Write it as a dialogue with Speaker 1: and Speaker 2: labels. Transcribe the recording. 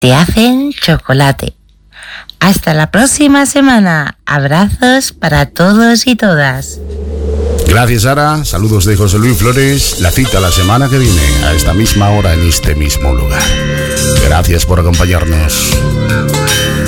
Speaker 1: te hacen chocolate. Hasta la próxima semana. Abrazos para todos y todas.
Speaker 2: Gracias, Sara. Saludos de José Luis Flores. La cita la semana que viene, a esta misma hora, en este mismo lugar. Gracias por acompañarnos.